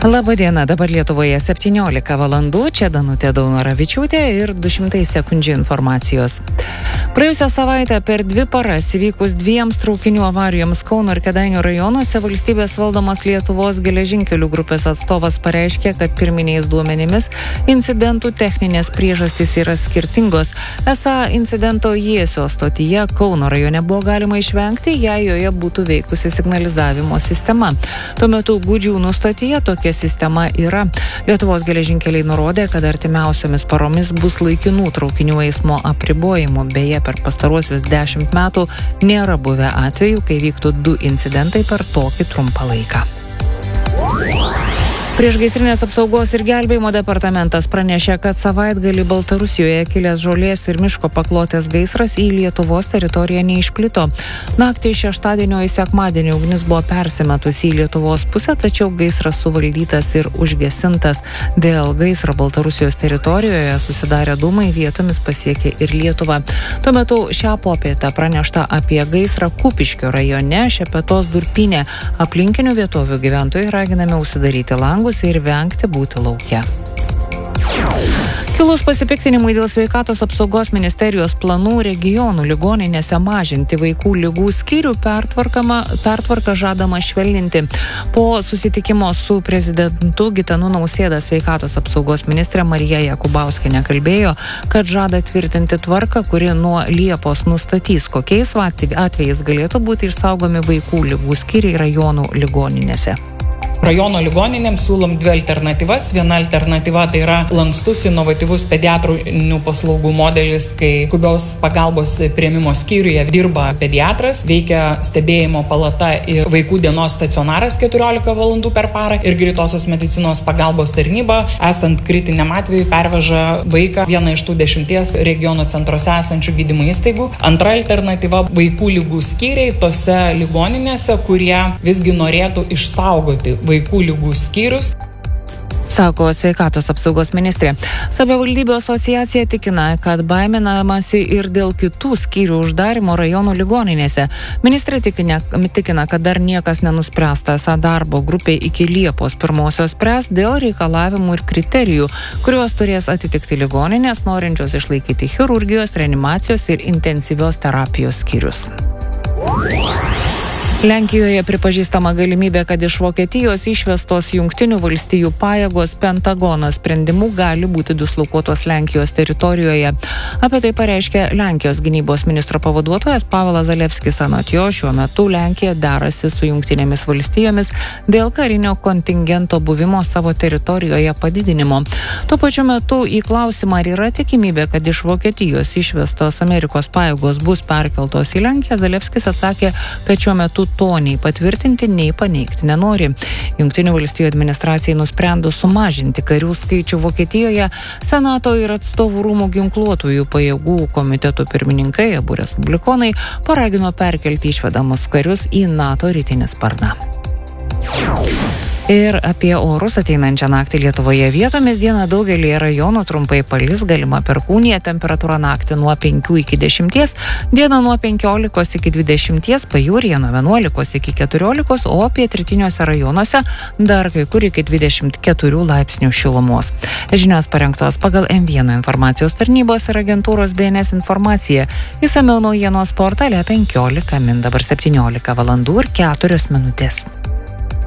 Labadiena, dabar Lietuvoje 17 valandų, čia Danutė Daunoravičiūtė ir 200 sekundžių informacijos. Praėjusią savaitę per 2 paras įvykus 2 traukinių avarijoms Kauno ir Kėdainių rajonuose valstybės valdomas Lietuvos geležinkelių grupės atstovas pareiškė, kad pirminiais duomenimis incidentų techninės priežastys yra skirtingos. Esą incidento Jiesio stotyje Kauno rajone buvo galima išvengti, jei joje būtų veikusi signalizavimo sistema. Tuo metu Gudžiūnų stotyje tokia sistema yra. Lietuvos geležinkeliai nurodė, kad artimiausiomis paromis bus laikinų traukinių eismo apribojimų. Beje, per pastaruosius 10 metų nėra buvę atvejų, kai vyktų 2 incidentai per tokį trumpą laiką. Priešgaisrinės apsaugos ir gelbėjimo departamentas pranešė, kad savaitgalį Baltarusijoje kilęs žolės ir miško paklotės gaisras į Lietuvos teritoriją neišplito. Naktį iš šeštadienio į sekmadienį ugnis buvo persimetusi į Lietuvos pusę, tačiau gaisras suvaldytas ir užgesintas. Dėl gaisro Baltarusijos teritorijoje susidarę dūmai vietomis pasiekė ir Lietuvą. Tuo metu šią popietę pranešta apie gaisrą Kupiškio rajone, Šepetos durpyne. Aplinkinių vietovių gyventojai raginami užsidaryti langus ir vengti būti lauke. Kilus pasipiktinimui dėl sveikatos apsaugos ministerijos planų regionų ligoninėse mažinti vaikų ligų skyrių pertvarką žadama švelninti. Po susitikimo su prezidentu Gitanu Nausėda sveikatos apsaugos ministrė Marija Jakubauskienė kalbėjo, kad žada tvirtinti tvarką, kuri nuo Liepos nustatys, kokiais atvejais galėtų būti išsaugomi vaikų ligų skyriai rajonų ligoninėse. Rajono ligoninėms siūlom 2 alternatyvas. Viena alternatyva tai yra lankstus inovatyvus pediatrinių paslaugų modelis, kai skubios pagalbos priėmimo skyriuje dirba pediatras, veikia stebėjimo palata ir vaikų dienos stacionaras 14 valandų per parą ir greitosios medicinos pagalbos tarnyba, esant kritiniam atveju, perveža vaiką vieną iš tų 10 regiono centruose esančių gydymo įstaigų. Antra alternatyva - vaikų ligų skyriai tose ligoninėse, kurie visgi norėtų išsaugoti vaikų ligų skyrius, sako sveikatos apsaugos ministrė. Savivaldybių asociacija tikina, kad baiminamasi ir dėl kitų skyrių uždarimo rajonų ligoninėse. Ministrė tikina, kad dar niekas nenuspręsta, esą darbo grupė iki Liepos 1 spręs dėl reikalavimų ir kriterijų, kuriuos turės atitikti ligoninės, norinčios išlaikyti chirurgijos, reanimacijos ir intensyvios terapijos skyrius. Lenkijoje pripažįstama galimybė, kad iš Vokietijos išvestos Jungtinių valstijų pajėgos Pentagono sprendimu gali būti dislokuotos Lenkijos teritorijoje. Apie tai pareiškė Lenkijos gynybos ministro pavaduotojas Pavelas Zalewskis. Anot jo, šiuo metu Lenkija derasi su Jungtinėmis valstijomis dėl karinio kontingento buvimo savo teritorijoje padidinimo. Tuo pačiu metu į klausimą, ar yra tikimybė, kad iš Vokietijos išvestos Amerikos pajėgos bus perkeltos į Lenkiją, Zalewskis atsakė, kad šiuo metu to nei patvirtinti, nei paneigti nenori. Jungtinių valstijų administracijai nusprendus sumažinti karių skaičių Vokietijoje, Senato ir atstovų rūmų ginkluotųjų pajėgų komitetų pirmininkai, abu respublikonai, paragino perkelti išvedamus karius į NATO rytinį sparną. Ir apie orus ateinančią naktį Lietuvoje vietomis dieną daugelyje rajonų trumpai palis, galima perkūnija, temperatūra naktį nuo 5 iki 10, dieną nuo 15 iki 20, pajūryje nuo 11 iki 14, o pietrytiniuose rajonuose dar kai kur iki 24 laipsnių šilumos. Žinios parengtos pagal M1 informacijos tarnybos ir agentūros BNS informaciją. Išsamiau naujienos portale 15 min, dabar 17 valandų ir 4 minutės.